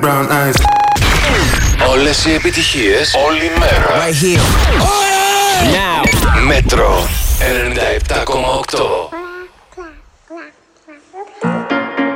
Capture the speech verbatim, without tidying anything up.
brown eyes. Όλες οι επιτυχίες, όλη μέρα. Right here. Now. Μέτρο ενενήντα επτά κόμμα οκτώ.